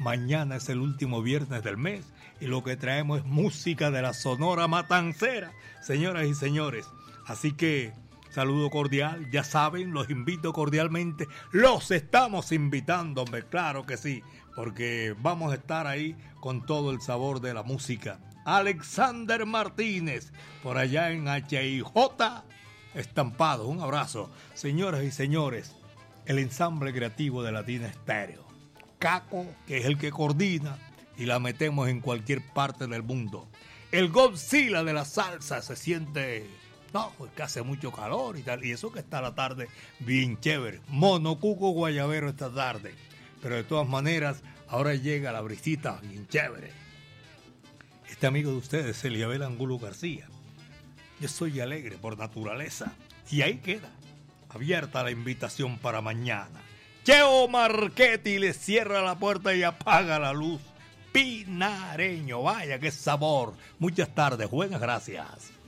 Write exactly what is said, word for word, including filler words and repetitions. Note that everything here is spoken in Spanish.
Mañana es el último viernes del mes y lo que traemos es música de la Sonora Matancera, señoras y señores. Así que saludo cordial, ya saben, los invito cordialmente, los estamos invitando, hombre, claro que sí, porque vamos a estar ahí con todo el sabor de la música. Alexander Martínez, por allá en H I J Estampado, un abrazo. Señoras y señores, el ensamble creativo de Latina Estéreo. Caco, que es el que coordina, y la metemos en cualquier parte del mundo. El Godzilla de la salsa se siente, no, pues que hace mucho calor y tal, y eso que está la tarde bien chévere. Monocuco guayabero esta tarde, pero de todas maneras, ahora llega la brisita bien chévere. Este amigo de ustedes, Eliabel Angulo García. Yo soy alegre por naturaleza, y ahí queda, abierta la invitación para mañana. Cheo Marchetti le cierra la puerta y apaga la luz. Pinareño, vaya qué sabor. Muchas tardes, buenas gracias.